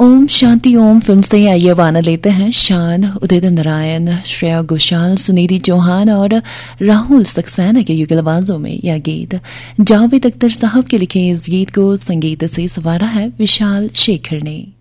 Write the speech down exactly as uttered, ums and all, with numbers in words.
Om Shanti Om film से आइए वाना लेते हैं शान उदित नारायण, श्रेया घोषाल, सुनिधि चौहान और राहुल सक्सेना के युगल आवाजों में यह गीत जावेद अख्तर साहब के लिखे इस गीत को संगीत से संवारा है विशाल शेखर ने।